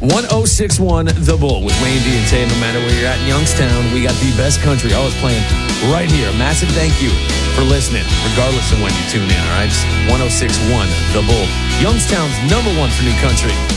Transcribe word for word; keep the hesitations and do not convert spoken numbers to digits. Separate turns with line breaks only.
one oh six one The Bull with Wayne D and Tay. No matter where you're at in Youngstown, we got the best country always playing right here. A massive thank you for listening, regardless of when you tune in, all right? one oh six one The Bull, Youngstown's number one for new country.